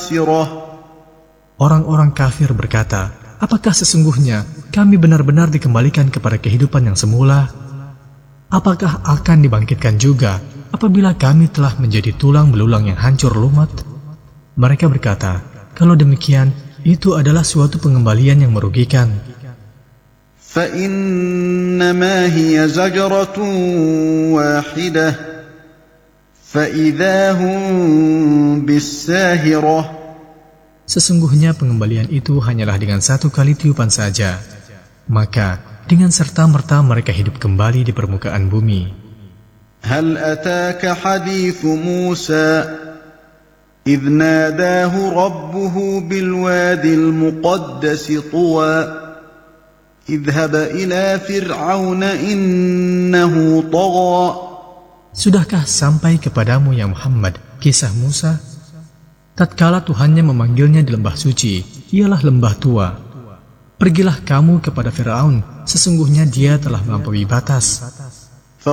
خاسرة. Orang-orang kafir berkata, apakah sesungguhnya kami benar-benar dikembalikan kepada kehidupan yang semula? Apakah akan dibangkitkan juga apabila kami telah menjadi tulang belulang yang hancur lumat? Mereka berkata, kalau demikian, itu adalah suatu pengembalian yang merugikan. فَإِنَّمَا هِيَ زَجْرَةٌ وَاحِدَةٌ فَإِذَا هُمْ بِالسَّاهِرَةِ. Sesungguhnya pengembalian itu hanyalah dengan satu kali tiupan saja. Maka dengan serta-merta mereka hidup kembali di permukaan bumi. هَلْ أَتَاكَ حَدِيثُ مُوسَى إِذْ نَادَاهُ رَبُّهُ بِالْوَادِ الْمُقَدَّسِ طُوًى اذْهَبْ إِلَى فِرْعَوْنَ إِنَّهُ طَغَى. Sudahkah sampai kepadamu ya Muhammad kisah Musa? Tatkala Tuhannya memanggilnya di lembah suci, ialah lembah tua. Pergilah kamu kepada Fir'aun, sesungguhnya dia telah melampaui batas.